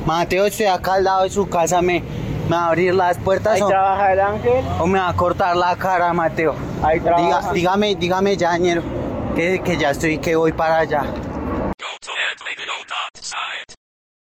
Mateo, estoy acá al lado de su casa, me va a abrir las puertas Ahí trabaja el ángel. o me va a cortar la cara, Mateo. Ahí trabaja. Dígame ya, ñero, que ya estoy, que voy para allá.